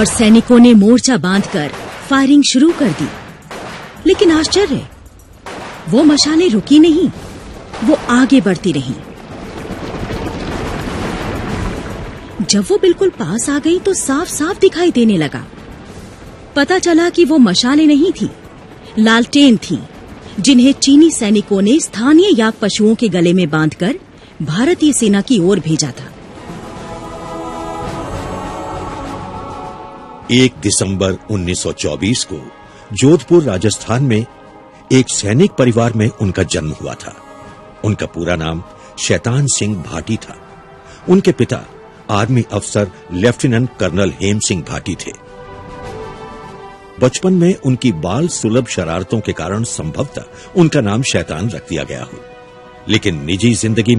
और सैनिकों ने मोर्चा बांधकर फायरिंग शुरू कर दी। लेकिन आश्चर्य, वो मशालें रुकी नहीं, वो आगे बढ़ती रहीं। जब वो बिल्कुल पास आ गई तो साफ साफ दिखाई देने लगा। पता चला कि वो मशालें नहीं थी, लालटेन थीं, जिन्हें चीनी सैनिकों ने स्थानीय याक पशुओं के गले में बांधकर भारतीय सेना की ओर भेजा था। 1 दिसंबर 1924 को जोधपुर, राजस्थान में एक सैनिक परिवार में उनका जन्म हुआ था। उनका पूरा नाम शैतान सिंह भाटी था। उनके पिता आर्मी अफसर लेफ्टिनेंट कर्नल हेम सिंह भाटी थे। बचपन में उनकी बाल सुलभ शरारतों के कारण संभवतः उनका नाम शैतान रख दिया गया हो, लेकिन निजी जिंदगी